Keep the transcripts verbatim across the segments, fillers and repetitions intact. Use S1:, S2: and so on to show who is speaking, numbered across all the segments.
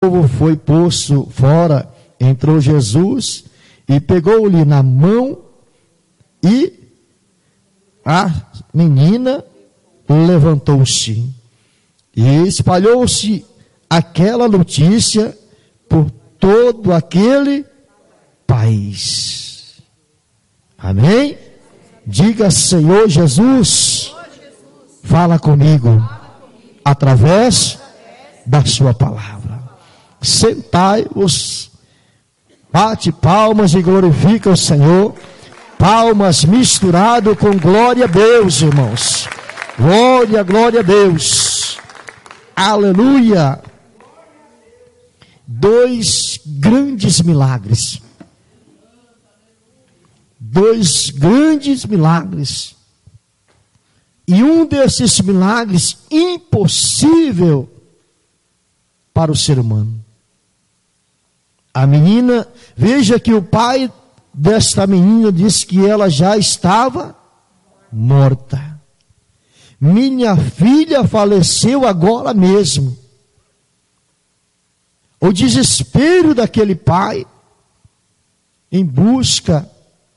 S1: povo foi posto fora, entrou Jesus e pegou-lhe na mão, e a menina levantou-se. E espalhou-se aquela notícia por todo aquele país. Amém? Diga: Senhor Jesus, fala comigo através da sua palavra. Sentai-vos, bate palmas e glorifica o Senhor. Palmas misturado com glória a Deus, irmãos. Glória, glória a Deus. Aleluia. Dois grandes milagres. Dois grandes milagres. E um desses milagres impossível para o ser humano. A menina, veja que o pai desta menina disse que ela já estava morta. Minha filha faleceu agora mesmo. O desespero daquele pai em busca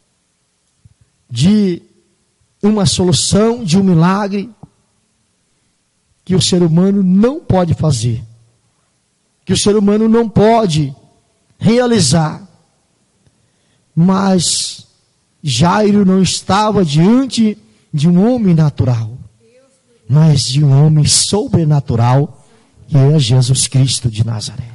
S1: de uma solução, de um milagre que o ser humano não pode fazer, que o ser humano não pode realizar. Mas Jairo não estava diante de um homem natural, mas de um homem sobrenatural, que é Jesus Cristo de Nazaré.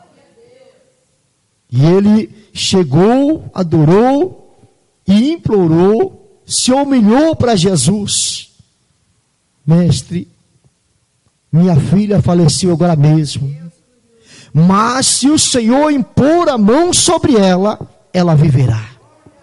S1: E ele chegou, adorou e implorou, se humilhou para Jesus. Mestre, minha filha faleceu agora mesmo, mas se o Senhor impor a mão sobre ela, ela viverá.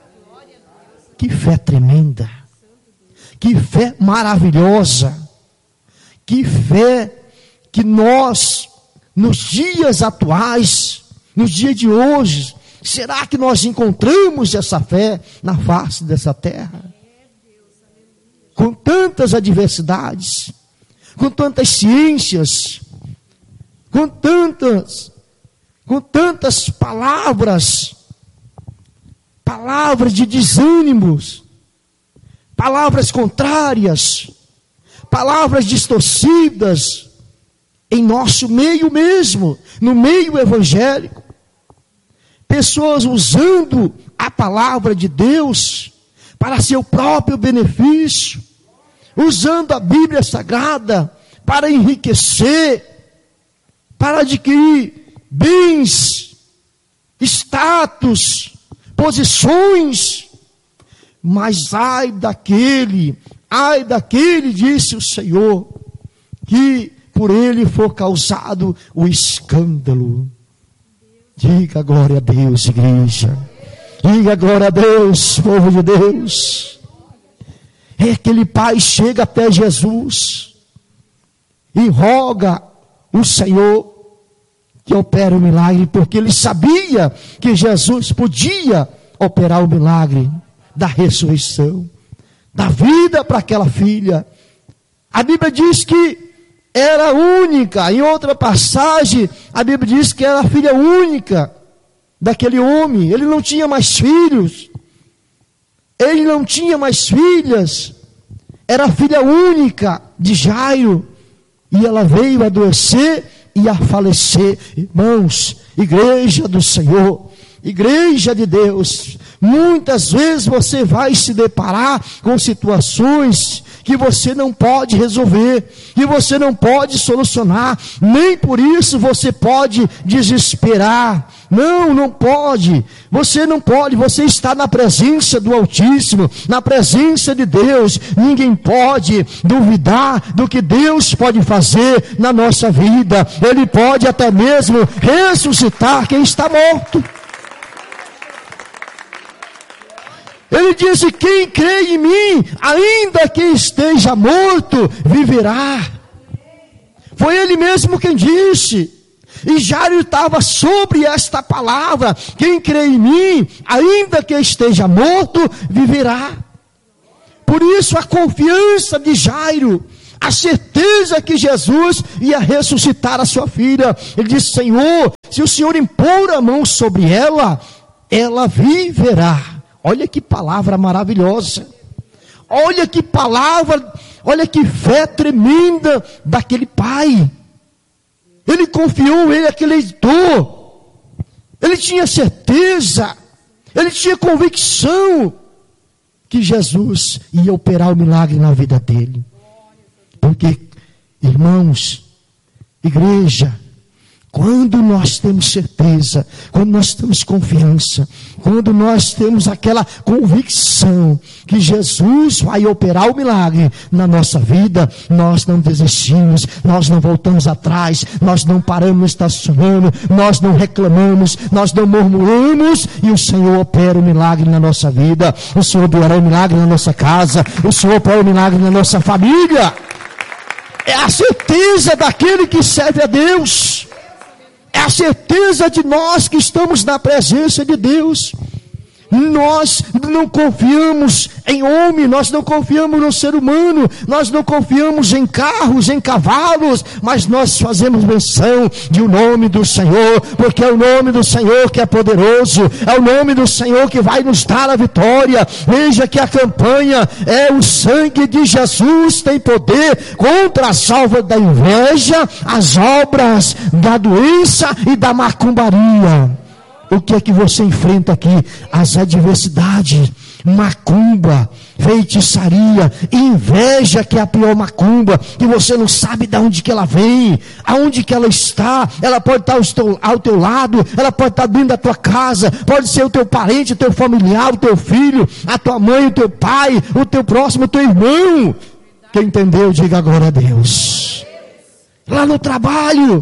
S1: Que fé tremenda, que fé maravilhosa, que fé que nós, nos dias atuais, nos dias de hoje, será que nós encontramos essa fé na face dessa terra? Com tantas adversidades, com tantas ciências, com tantas, com tantas palavras, palavras de desânimos, palavras contrárias, palavras distorcidas, em nosso meio mesmo, no meio evangélico. Pessoas usando a palavra de Deus para seu próprio benefício, usando a Bíblia Sagrada para enriquecer, para adquirir bens, status, posições. Mas ai daquele, ai daquele, disse o Senhor, que por ele for causado o escândalo. Diga glória a Deus, igreja. Diga glória a Deus, povo de Deus. É aquele pai chega até Jesus e roga o Senhor que opera o milagre, porque ele sabia que Jesus podia operar o milagre da ressurreição, da vida para aquela filha. A Bíblia diz que era única. Em outra passagem, a Bíblia diz que era a filha única daquele homem. Ele não tinha mais filhos. Ele não tinha mais filhas. Era a filha única de Jairo. E ela veio a adoecer e a falecer. Irmãos, igreja do Senhor, igreja de Deus, muitas vezes você vai se deparar com situações que você não pode resolver, que você não pode solucionar, nem por isso você pode desesperar. Não, não pode, você não pode, você está na presença do Altíssimo, na presença de Deus. Ninguém pode duvidar do que Deus pode fazer na nossa vida. Ele pode até mesmo ressuscitar quem está morto. Ele disse: quem crê em mim, ainda que esteja morto, viverá. Foi ele mesmo quem disse. E Jairo estava sobre esta palavra: quem crê em mim, ainda que esteja morto, viverá. Por isso a confiança de Jairo, A certeza que Jesus ia ressuscitar a sua filha. Ele disse: Senhor, se o Senhor impor a mão sobre ela, ela viverá. Olha que palavra maravilhosa. Olha que palavra, olha que fé tremenda daquele pai. Ele confiou, ele acreditou. Ele tinha certeza, ele tinha convicção que Jesus ia operar o milagre na vida dele. Porque, irmãos, igreja, quando nós temos certeza, quando nós temos confiança, quando nós temos aquela convicção que Jesus vai operar o milagre na nossa vida, nós não desistimos, nós não voltamos atrás, nós não paramos estacionando, nós não reclamamos, nós não murmuramos, e o Senhor opera o milagre na nossa vida, o Senhor opera o milagre na nossa casa, o Senhor opera o milagre na nossa família. É a certeza daquele que serve a Deus. É a certeza de nós que estamos na presença de Deus. Nós não confiamos em homem, nós não confiamos no ser humano, nós não confiamos em carros, em cavalos, mas nós fazemos menção de o nome do Senhor, porque é o nome do Senhor que é poderoso, é o nome do Senhor que vai nos dar a vitória. Veja que a campanha é: o sangue de Jesus tem poder contra as obras da inveja, as obras da doença e da macumbaria. O que é que você enfrenta aqui? As adversidades, macumba, feitiçaria, inveja, que é a pior macumba, que você não sabe de onde que ela vem, aonde que ela está. Ela pode estar ao teu, ao teu lado, ela pode estar dentro da tua casa, pode ser o teu parente, o teu familiar, o teu filho, a tua mãe, o teu pai, o teu próximo, o teu irmão. Quem entendeu, diga glória a Deus. Lá no trabalho,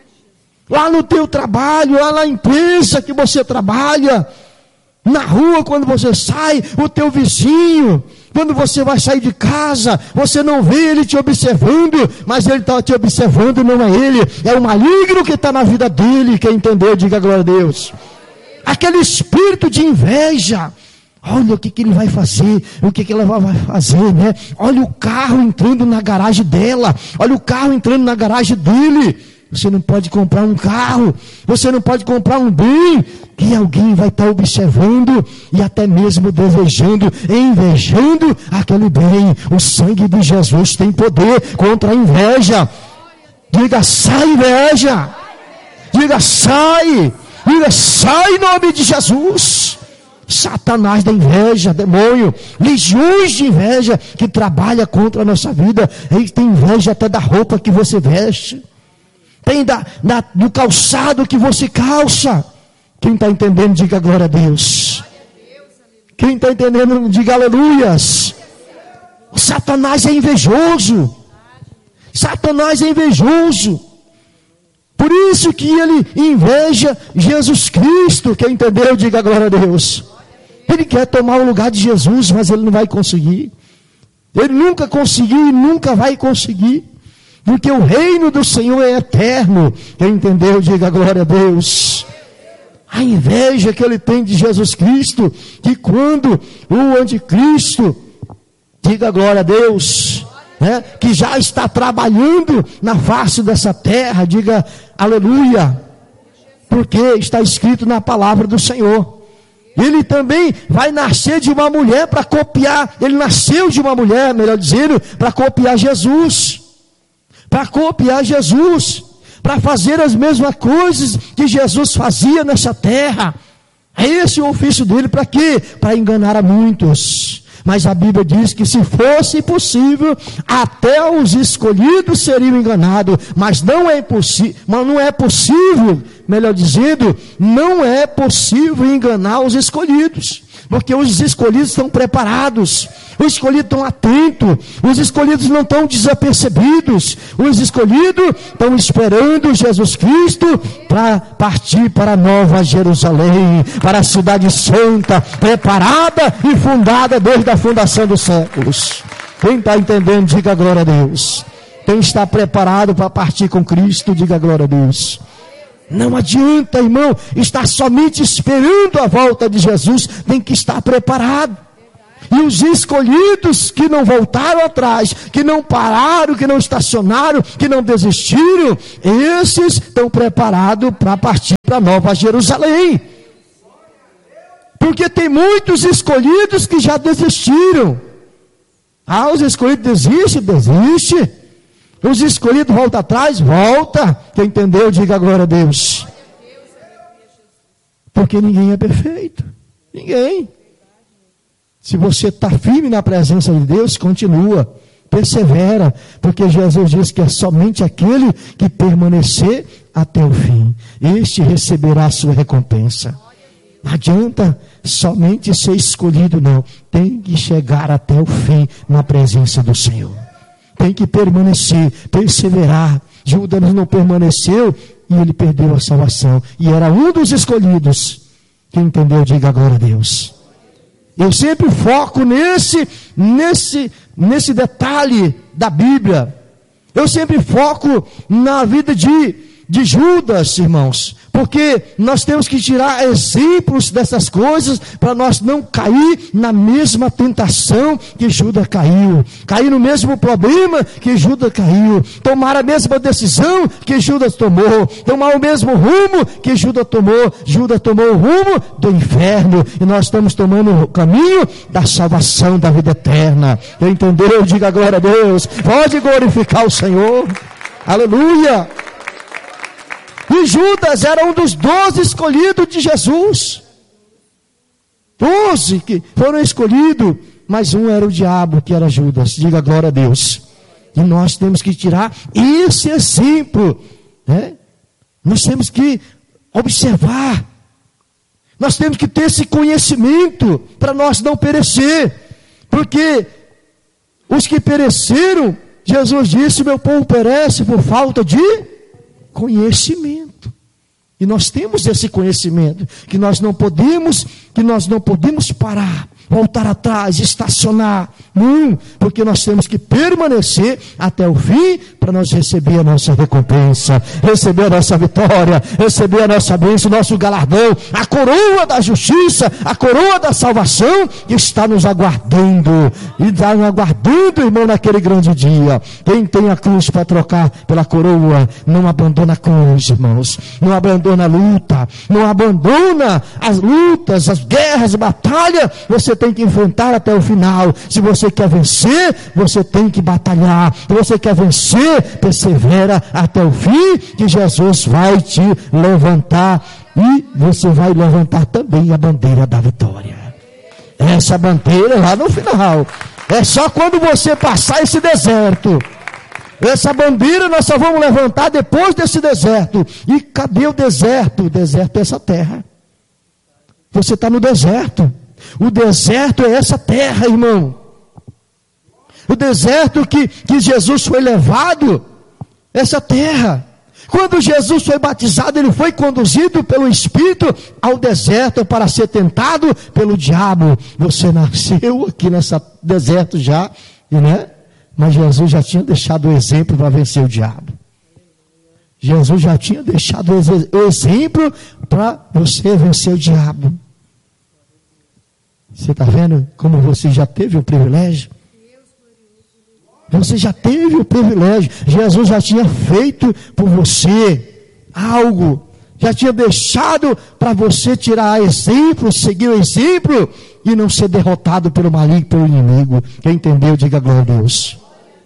S1: lá no teu trabalho, lá na empresa que você trabalha, na rua quando você sai, o teu vizinho, quando você vai sair de casa, você não vê ele te observando, mas ele está te observando, não é ele, é o maligno que está na vida dele. Quem entendeu, diga glória a Deus. Aquele espírito de inveja, olha o que, que ele vai fazer, o que, que ela vai fazer, né? Olha o carro entrando na garagem dela, olha o carro entrando na garagem dele. Você não pode comprar um carro, você não pode comprar um bem que alguém vai estar observando e até mesmo desejando, invejando aquele bem. O sangue de Jesus tem poder contra a inveja. Diga: sai inveja, diga: sai, diga: sai em nome de Jesus. Satanás da inveja, demônio, legiões de inveja que trabalha contra a nossa vida. Ele tem inveja até da roupa que você veste, tem da, da, do calçado que você calça. Quem está entendendo, diga glória a Deus. Quem está entendendo, diga aleluias. Satanás é invejoso. Satanás é invejoso. Por isso que ele inveja Jesus Cristo. Quem entendeu, diga glória a Deus. Ele quer tomar o lugar de Jesus, mas ele não vai conseguir. Ele nunca conseguiu e nunca vai conseguir. Porque o reino do Senhor é eterno. Quem entendeu, diga glória a Deus. A inveja que ele tem de Jesus Cristo, que quando o anticristo, diga glória a Deus, né, que já está trabalhando na face dessa terra, diga aleluia, porque está escrito na palavra do Senhor. Ele também vai nascer de uma mulher para copiar, ele nasceu de uma mulher, melhor dizendo, para copiar Jesus. Para copiar Jesus, para fazer as mesmas coisas que Jesus fazia nessa terra. É esse o ofício dele, para quê? Para enganar a muitos. Mas a Bíblia diz que se fosse possível, até os escolhidos seriam enganados. Mas não é impossível, mas não é possível, melhor dizendo, não é possível enganar os escolhidos. Porque os escolhidos estão preparados, os escolhidos estão atentos, os escolhidos não estão desapercebidos, os escolhidos estão esperando Jesus Cristo para partir para a Nova Jerusalém, para a cidade santa, preparada e fundada desde a fundação dos séculos. Quem está entendendo, diga glória a Deus. Quem está preparado para partir com Cristo, diga glória a Deus. Não adianta, irmão, estar somente esperando a volta de Jesus, tem que estar preparado. E os escolhidos que não voltaram atrás, que não pararam, que não estacionaram, que não desistiram, esses estão preparados para partir para Nova Jerusalém. Porque tem muitos escolhidos que já desistiram. Ah, os escolhidos desistem? Desiste. Os escolhidos voltam atrás? Volta. Quem entendeu, diga glória a Deus. Porque ninguém é perfeito. Ninguém. Se você está firme na presença de Deus, continua, persevera, porque Jesus diz que é somente aquele que permanecer até o fim, este receberá a sua recompensa. Não adianta somente ser escolhido, não. Tem que chegar até o fim na presença do Senhor. Tem que permanecer, perseverar. Judas não permaneceu e ele perdeu a salvação. E era um dos escolhidos. Quem entendeu, diga glória a Deus. Eu sempre foco nesse, nesse, nesse detalhe da Bíblia. Eu sempre foco na vida de, de Judas, irmãos. Porque nós temos que tirar exemplos dessas coisas para nós não cair na mesma tentação que Judas caiu. Cair no mesmo problema que Judas caiu. Tomar a mesma decisão que Judas tomou. Tomar o mesmo rumo que Judas tomou. Judas tomou o rumo do inferno. E nós estamos tomando o caminho da salvação, da vida eterna. Quem entendeu? Diga glória a Deus. Pode glorificar o Senhor. Aleluia. E Judas era um dos doze escolhidos de Jesus. Doze que foram escolhidos, mas um era o diabo, que era Judas. Diga glória a Deus. E nós temos que tirar esse exemplo, né? Nós temos que observar. Nós temos que ter esse conhecimento para nós não perecer. Porque os que pereceram, Jesus disse, meu povo perece por falta de conhecimento. E nós temos esse conhecimento, que nós não podemos, que nós não podemos parar, voltar atrás, estacionar. Não, porque nós temos que permanecer até o fim para nós receber a nossa recompensa, receber a nossa vitória, receber a nossa bênção, o nosso galardão, a coroa da justiça, a coroa da salvação que está nos aguardando, e está nos aguardando, irmão, naquele grande dia. Quem tem a cruz para trocar pela coroa, não abandona a cruz, irmãos, não abandona a luta, não abandona as lutas, as guerras, a batalha. Você tem que enfrentar até o final. Se você quer vencer, você tem que batalhar. Se você quer vencer, persevera até o fim, que Jesus vai te levantar, e você vai levantar também a bandeira da vitória. Essa bandeira lá no final, é só quando você passar esse deserto. Essa bandeira nós só vamos levantar depois desse deserto. E cadê o deserto? O deserto é essa terra. Você está no deserto. O deserto é essa terra, irmão. O deserto que, que Jesus foi levado, essa terra. Quando Jesus foi batizado, ele foi conduzido pelo Espírito ao deserto para ser tentado pelo diabo. Você nasceu aqui nesse deserto já, né? Mas Jesus já tinha deixado o exemplo para vencer o diabo. Jesus já tinha deixado o exemplo para você vencer o diabo. Você está vendo como você já teve o privilégio? Você já teve o privilégio. Jesus já tinha feito por você algo. Já tinha deixado para você tirar exemplo, seguir o exemplo e não ser derrotado pelo maligno, pelo inimigo. Quem entendeu, diga glória a Deus.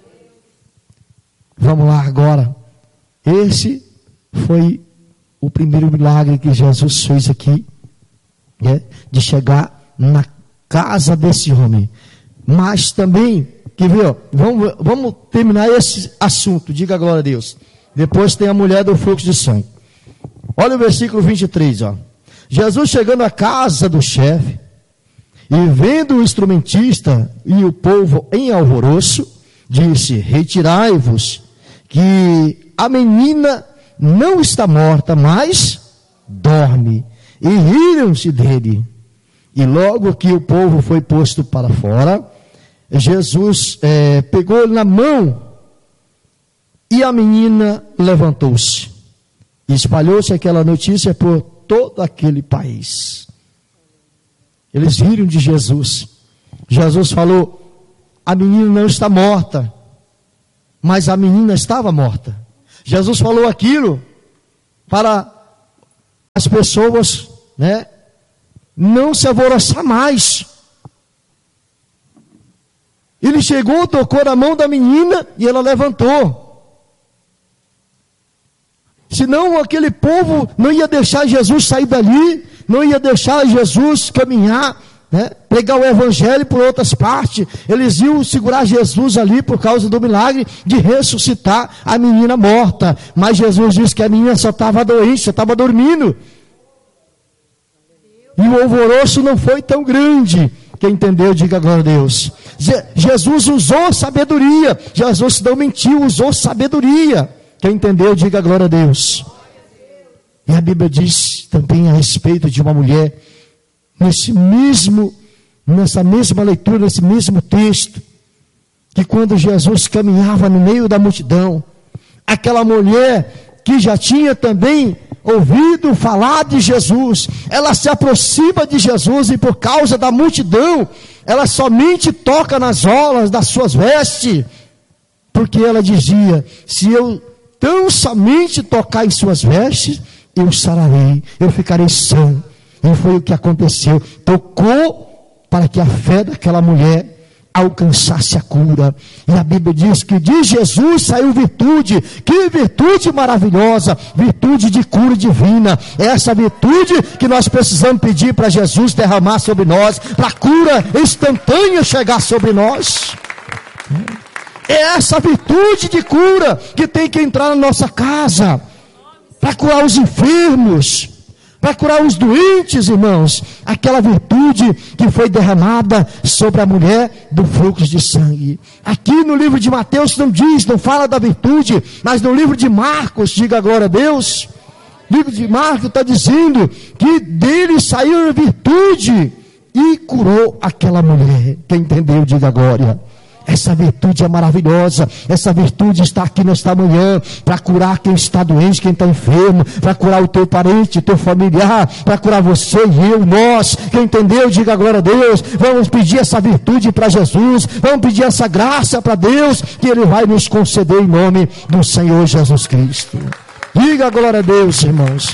S1: Vamos lá agora. Esse foi o primeiro milagre que Jesus fez aqui, né? De chegar na casa desse homem. Mas também, quer ver, ó, vamos, vamos terminar esse assunto, diga glória a Deus. Depois tem a mulher do fluxo de sangue. Olha o versículo vinte e três, ó. Jesus chegando à casa do chefe, e vendo o instrumentista e o povo em alvoroço, disse, retirai-vos, que a menina não está morta, mas dorme. E riram-se dele. E logo que o povo foi posto para fora, Jesus é, pegou ele na mão, e a menina levantou-se. E espalhou-se aquela notícia por todo aquele país. Eles riram de Jesus. Jesus falou: a menina não está morta, mas a menina estava morta. Jesus falou aquilo para as pessoas, né, não se alvoroçar mais. Ele chegou, tocou na mão da menina e ela levantou. Senão aquele povo não ia deixar Jesus sair dali, não ia deixar Jesus caminhar, né, pregar o evangelho por outras partes. Eles iam segurar Jesus ali por causa do milagre de ressuscitar a menina morta. Mas Jesus disse que a menina só estava doente, só estava dormindo. E o alvoroço não foi tão grande. Quem entendeu, diga glória a Deus. Je- Jesus usou sabedoria. Jesus não mentiu, usou sabedoria. Quem entendeu, diga glória a Deus. E a Bíblia diz também a respeito de uma mulher, nesse mesmo, nessa mesma leitura, nesse mesmo texto, que quando Jesus caminhava no meio da multidão, aquela mulher que já tinha também ouvido falar de Jesus, ela se aproxima de Jesus e por causa da multidão, ela somente toca nas orlas das suas vestes, porque ela dizia: se eu tão somente tocar em suas vestes, eu sararei, eu ficarei sã. E foi o que aconteceu. Tocou para que a fé daquela mulher alcançasse a cura. E a Bíblia diz que de Jesus saiu virtude. Que virtude maravilhosa, virtude de cura divina. É essa virtude que nós precisamos pedir para Jesus derramar sobre nós, para a cura instantânea chegar sobre nós. É essa virtude de cura que tem que entrar na nossa casa, para curar os enfermos, para curar os doentes, irmãos. Aquela virtude que foi derramada sobre a mulher do fluxo de sangue. Aqui no livro de Mateus não diz, não fala da virtude, mas no livro de Marcos, diga glória a Deus, o livro de Marcos está dizendo que dele saiu a virtude e curou aquela mulher. Quem entendeu, diga glória. Essa virtude é maravilhosa. Essa virtude está aqui nesta manhã para curar quem está doente, quem está enfermo, para curar o teu parente, o teu familiar, para curar você e eu, nós. Quem entendeu, diga glória a Deus. Vamos pedir essa virtude para Jesus, vamos pedir essa graça para Deus, que Ele vai nos conceder em nome do Senhor Jesus Cristo. Diga glória a Deus, irmãos.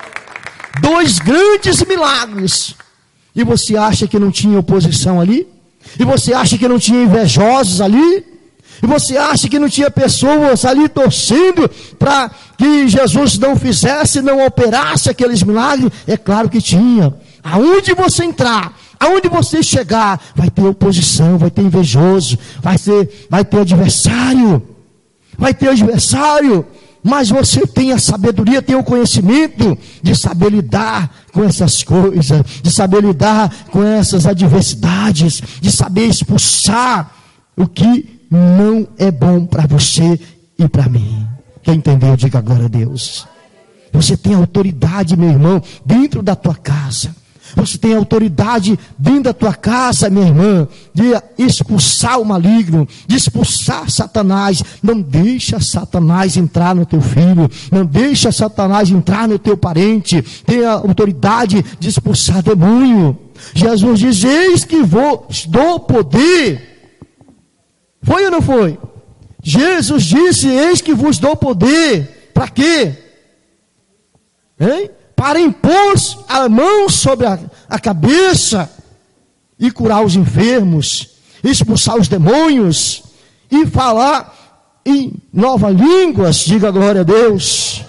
S1: Dois grandes milagres. E você acha que não tinha oposição ali? E você acha que não tinha invejosos ali? E você acha que não tinha pessoas ali torcendo para que Jesus não fizesse, não operasse aqueles milagres? É claro que tinha. Aonde você entrar, aonde você chegar, vai ter oposição, vai ter invejoso, vai ter, vai ter adversário, vai ter adversário. Mas você tem a sabedoria, tem o conhecimento de saber lidar com essas coisas, de saber lidar com essas adversidades, de saber expulsar o que não é bom para você e para mim. Quem entendeu, diga glória a Deus. Você tem autoridade, meu irmão, dentro da tua casa. Você tem autoridade dentro da tua casa, minha irmã, de expulsar o maligno, de expulsar Satanás. Não deixa Satanás entrar no teu filho, não deixa Satanás entrar no teu parente. Tem a autoridade de expulsar demônio. Jesus diz: eis que vos dou poder. Foi ou não foi? Jesus disse: eis que vos dou poder. Para quê? Hein? Para impor a mão sobre a, a cabeça e curar os enfermos, expulsar os demônios e falar em novas línguas, diga glória a Deus.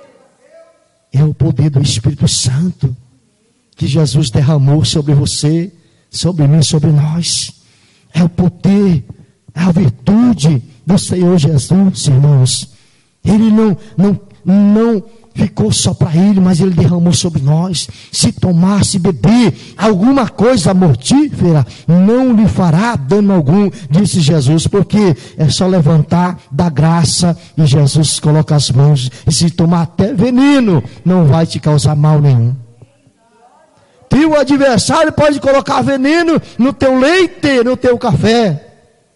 S1: É o poder do Espírito Santo que Jesus derramou sobre você, sobre mim, sobre nós. É o poder, é a virtude do Senhor Jesus, irmãos. Ele não, não, não ficou só para Ele, mas Ele derramou sobre nós. Se tomar, se beber alguma coisa mortífera, não lhe fará dano algum, disse Jesus, porque é só levantar da graça e Jesus coloca as mãos, e se tomar até veneno, não vai te causar mal nenhum. Teu adversário pode colocar veneno no teu leite, no teu café,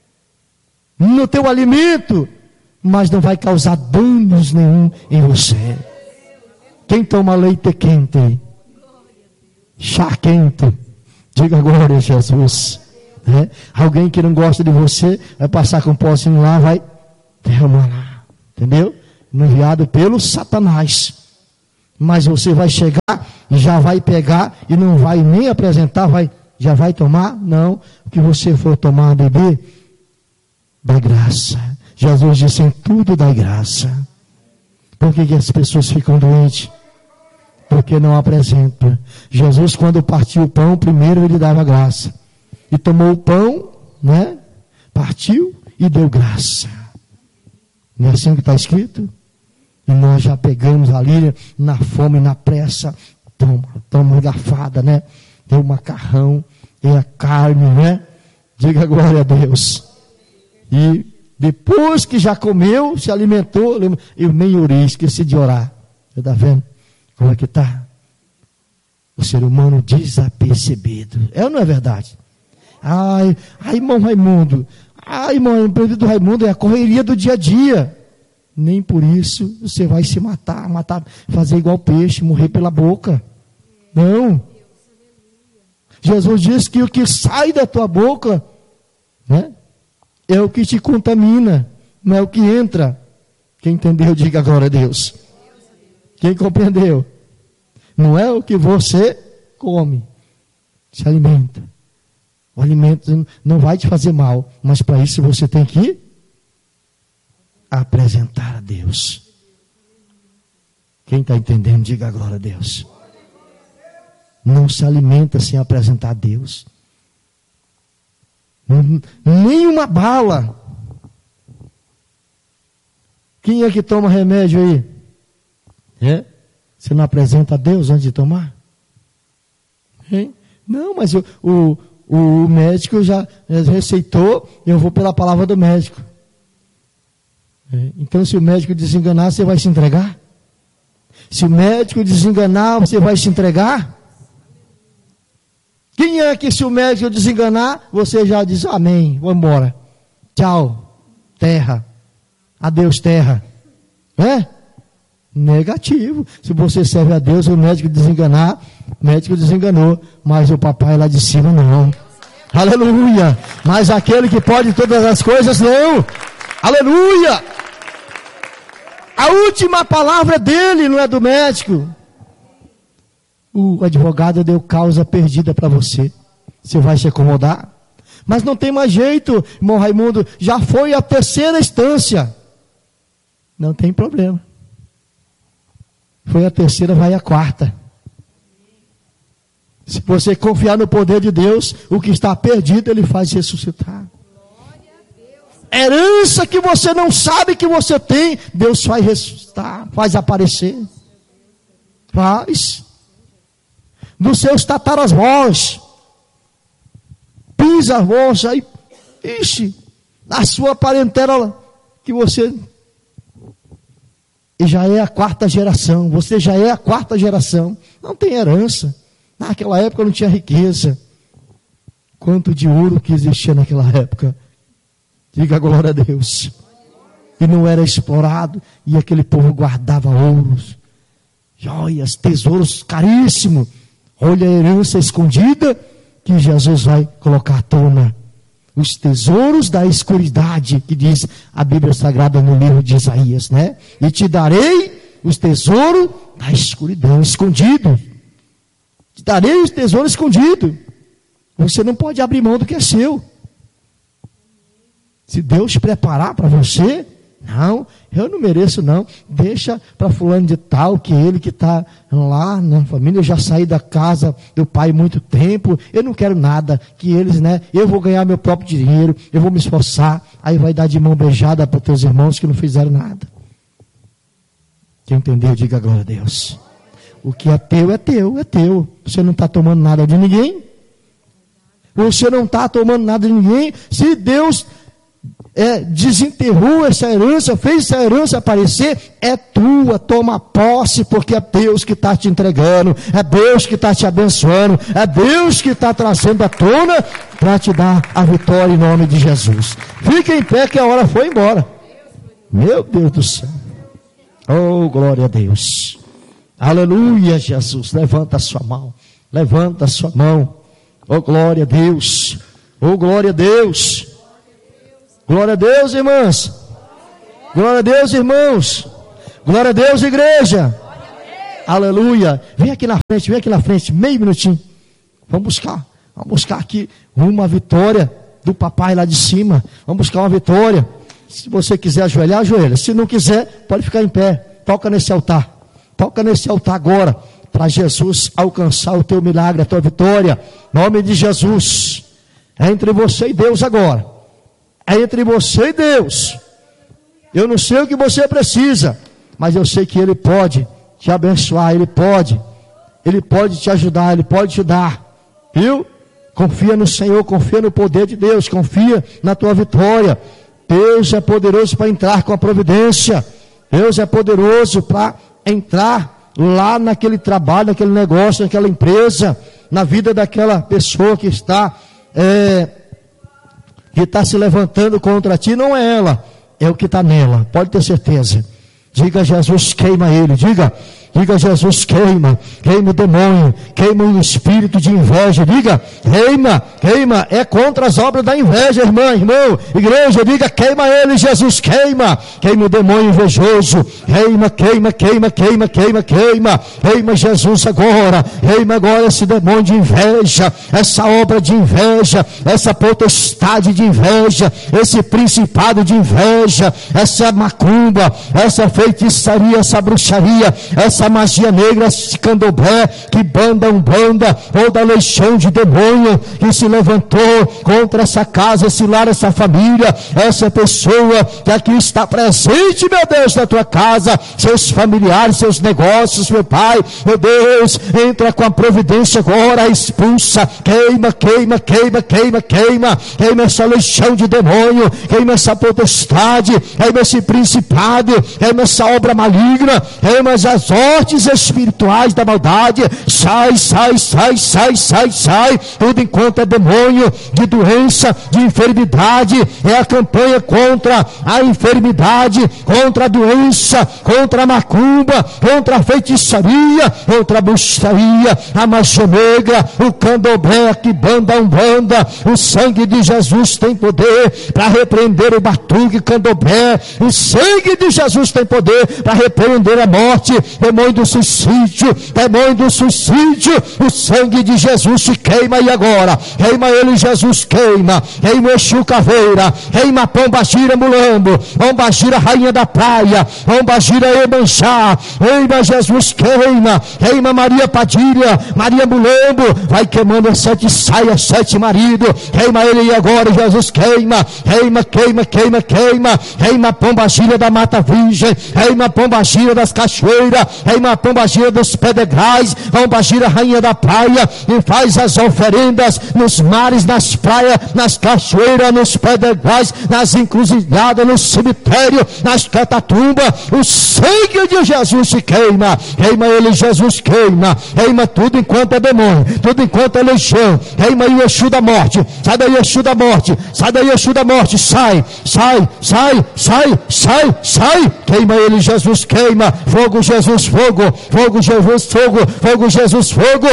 S1: no teu alimento, mas não vai causar danos nenhum em você. Quem toma leite quente, chá quente, diga glória a Jesus. Né? Alguém que não gosta de você, vai passar com um pozinho lá, vai derramar lá. Entendeu? Enviado pelo Satanás. Mas você vai chegar e já vai pegar e não vai nem apresentar, vai, já vai tomar? Não. O que você for tomar, beber, da graça. Jesus disse: em tudo dá graça. Por que, que as pessoas ficam doentes? Porque não apresentam. Jesus, quando partiu o pão, primeiro ele dava graça. E tomou o pão, né? Partiu e deu graça. Não é assim que está escrito? E nós já pegamos ali na fome, na pressa. Toma, toma garfada, né? Tem o macarrão, tem a carne, né? Diga glória a Deus. E depois que já comeu, se alimentou, eu nem orei, esqueci de orar. Você está vendo como é que está? O ser humano desapercebido. É ou não é verdade? Ai, ai, irmão Raimundo. Ai, irmão, o período do Raimundo é a correria do dia a dia. Nem por isso você vai se matar, matar, fazer igual peixe, morrer pela boca. Não. Jesus diz que o que sai da tua boca, né, é o que te contamina, não é o que entra. Quem entendeu, diga glória a Deus. Quem compreendeu? Não é o que você come, se alimenta. O alimento não vai te fazer mal, mas para isso você tem que apresentar a Deus. Quem está entendendo, diga glória a Deus. Não se alimenta sem apresentar a Deus. Nem uma bala. Quem é que toma remédio aí? É? Você não apresenta a Deus antes de tomar? Hein? Não, mas o, o, o médico já receitou, eu vou pela palavra do médico. É? Então, se o médico desenganar, você vai se entregar? Se o médico desenganar, você vai se entregar? Quem é que, se o médico desenganar, você já diz amém, vou embora. Tchau, terra. Adeus, terra. É? Negativo. Se você serve a Deus, o médico desenganar, o médico desenganou, mas o papai lá de cima não. Aleluia. Mas aquele que pode todas as coisas, não. Aleluia. A última palavra dele, não é do médico. O advogado deu causa perdida para você. Você vai se acomodar? Mas não tem mais jeito, irmão Raimundo. Já foi a terceira instância. Não tem problema. Foi a terceira, vai a quarta. Se você confiar no poder de Deus, o que está perdido, Ele faz ressuscitar. Herança que você não sabe que você tem, Deus faz ressuscitar, faz aparecer. Faz. Dos seus tataravós, bisavós, aí, ixi, na sua parentela, que você, e já é a quarta geração, você já é a quarta geração, não tem herança, naquela época não tinha riqueza, quanto de ouro que existia naquela época, diga glória a Deus, e não era explorado, e aquele povo guardava ouros, joias, tesouros caríssimos. Olha a herança escondida que Jesus vai colocar à tona. Os tesouros da escuridade, que diz a Bíblia Sagrada no livro de Isaías, né? E te darei os tesouros da escuridão, escondido. Te darei os tesouros escondidos. Você não pode abrir mão do que é seu. Se Deus preparar para você, não, eu não mereço não, deixa para fulano de tal, que ele que está lá na família, eu já saí da casa do pai muito tempo, eu não quero nada, que eles, né, eu vou ganhar meu próprio dinheiro, eu vou me esforçar, aí vai dar de mão beijada para os teus irmãos que não fizeram nada. Quem entendeu, diga glória a Deus. O que é teu, é teu, é teu, você não está tomando nada de ninguém, você não está tomando nada de ninguém, se Deus... É, desenterrou essa herança, fez essa herança aparecer, é tua, toma posse, porque é Deus que está te entregando, é Deus que está te abençoando, é Deus que está trazendo à tona para te dar a vitória em nome de Jesus. Fique em pé que a hora foi embora. Meu Deus do céu. Oh, glória a Deus. Aleluia, Jesus. Levanta a sua mão. Levanta a sua mão. Oh, glória a Deus. Oh, glória a Deus. Glória a Deus, irmãs. Glória a Deus, irmãos. Glória a Deus, igreja. Aleluia. Vem aqui na frente, vem aqui na frente, meio minutinho. Vamos buscar, vamos buscar aqui uma vitória do papai lá de cima. Vamos buscar uma vitória. Se você quiser ajoelhar, ajoelha. Se não quiser, pode ficar em pé. Toca nesse altar. Toca nesse altar agora, para Jesus alcançar o teu milagre, a tua vitória. Em nome de Jesus. É entre você e Deus agora. É entre você e Deus. Eu não sei o que você precisa, mas eu sei que Ele pode te abençoar, Ele pode. Ele pode te ajudar, Ele pode te dar. Viu? Confia no Senhor, confia no poder de Deus, confia na tua vitória. Deus é poderoso para entrar com a providência. Deus é poderoso para entrar lá naquele trabalho, naquele negócio, naquela empresa, na vida daquela pessoa que está, é, que está se levantando contra ti. Não é ela, é o que está nela, pode ter certeza. Diga: Jesus, queima ele. Diga, diga: Jesus, queima, queima o demônio, queima o espírito de inveja. Diga: queima, queima, é contra as obras da inveja, irmã, irmão, igreja. Diga: queima ele, Jesus, queima, queima o demônio invejoso, queima, queima, queima, queima, queima, queima, queima Jesus agora, queima agora esse demônio de inveja, essa obra de inveja, essa potestade de inveja, esse principado de inveja, essa macumba, essa feitiçaria, essa bruxaria, essa magia negra, esse candomblé, que banda umbanda, toda legião de demônio que se levantou contra essa casa, esse lar, essa família, essa pessoa que aqui está presente, meu Deus, na tua casa, seus familiares, seus negócios, meu Pai, meu Deus, entra com a providência agora, expulsa, queima, queima, queima, queima, queima, queima essa legião de demônio, queima essa potestade, queima esse principado, queima essa obra maligna, queima as hortes espirituais da maldade. Sai, sai, sai, sai, sai, sai, tudo enquanto é demônio de doença, de enfermidade. É a campanha contra a enfermidade, contra a doença, contra a macumba, contra a feitiçaria, contra a bruxaria, a magia negra, o candomblé, que banda umbanda. O sangue de Jesus tem poder para repreender o batuque candomblé. O sangue de Jesus tem poder para repreender a morte, demônio do suicídio, demônio do suicídio. O sangue de Jesus se queima aí agora. Queima ele, Jesus, queima. Queima o Exu Caveira, queima a Pombagira Mulambo, Pombagira Rainha da Praia, Pombagira Emanjá. Queima Jesus, queima. Queima Maria Padilha, Maria Mulambo. Vai queimando as sete saias, sete maridos. Queima ele aí agora, Jesus, queima. Queima, queima, queima, queima. Queima a Pombagira da Mata Virgem, queima a Pombagira das Cachoeiras, queima a Pombagira dos Pedregais, Pombagira Rainha da Praia, e faz as oferendas nos mares, nas praias, nas cachoeiras, nos pedregais, nas encruzilhadas, no cemitério, nas catatumbas. O sangue de Jesus se queima. Queima ele, Jesus, queima. Queima tudo enquanto é demônio, tudo enquanto é legião. Queima aí o Exu da morte. Sai daí, Exu da morte. Sai daí, Exu da morte. Sai, sai, sai, sai, sai, sai. Queima ele, Jesus, queima. Fogo, Jesus, fogo. Fogo, Jesus, fogo. Fogo, Jesus, fogo.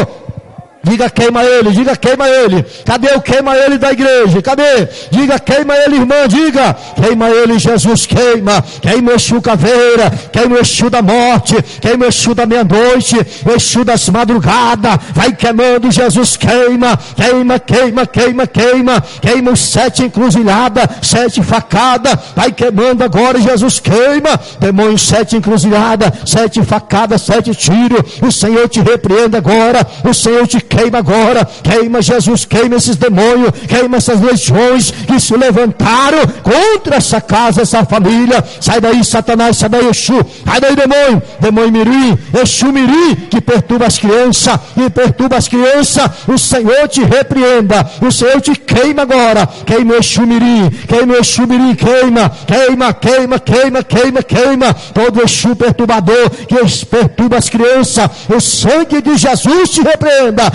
S1: Diga: queima ele, diga: queima ele. Cadê o queima ele da igreja? Cadê? Diga: queima ele, irmã, diga: queima ele, Jesus, queima. Queima o Exu Caveira, queima o Exu da morte, queima o Exu da meia-noite, o Exu das madrugadas. Vai queimando, Jesus, queima. Queima, queima, queima, queima. Queima os sete encruzilhadas, sete facadas. Vai queimando agora, Jesus, queima. Demônio, sete encruzilhadas, sete facadas, sete tiros. O Senhor te repreenda agora. O Senhor te queima agora. Queima, Jesus, queima esses demônios, queima essas legiões que se levantaram contra essa casa, essa família. Sai daí, Satanás, sai daí, Exu, sai daí, demônio, demônio mirim, Exu mirim, que perturba as crianças, que perturba as crianças. O Senhor te repreenda, o Senhor te queima agora. Queima o Exu mirim, queima o Exu mirim, queima, queima, queima, queima, queima, queima todo Exu perturbador que perturba as crianças. O sangue de Jesus te repreenda.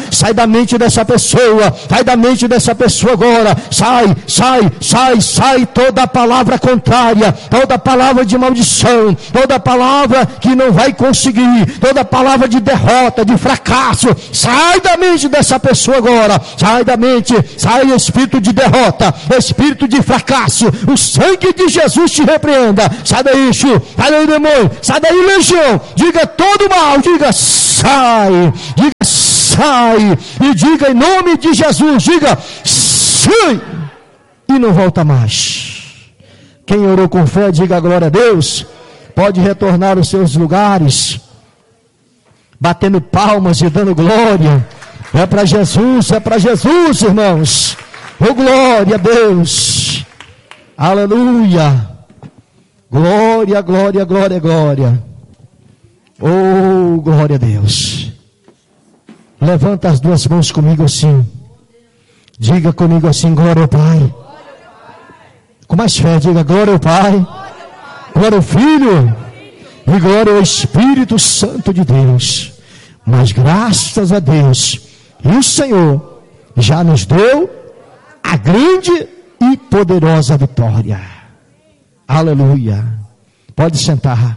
S1: sai da mente dessa pessoa, sai da mente dessa pessoa agora, sai, sai, sai, sai toda palavra contrária, toda palavra de maldição, toda palavra que não vai conseguir, toda palavra de derrota, de fracasso, sai da mente dessa pessoa agora, sai da mente, sai espírito de derrota, espírito de fracasso, o sangue de Jesus te repreenda, sai daí, Exu, sai daí, demônio, sai daí, legião, diga todo mal, diga sai, diga sai, e diga em nome de Jesus, diga sai, e não volta mais. Quem orou com fé, diga glória a Deus, pode retornar aos seus lugares, batendo palmas e dando glória. É para Jesus, é para Jesus, irmãos. Oh, glória a Deus. Aleluia. Glória, glória, glória, glória. Oh, glória a Deus. Levanta as duas mãos comigo assim. Diga comigo assim, glória ao Pai. Com mais fé, diga glória ao Pai. Glória ao Filho. E glória ao Espírito Santo de Deus. Mas graças a Deus, e o Senhor já nos deu a grande e poderosa vitória. Aleluia. Pode sentar.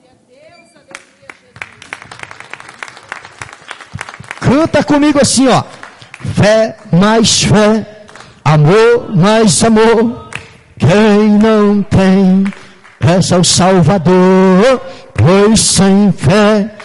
S1: Canta comigo assim, ó. Fé mais fé, amor mais amor. Quem não tem, peça ao Salvador, pois sem fé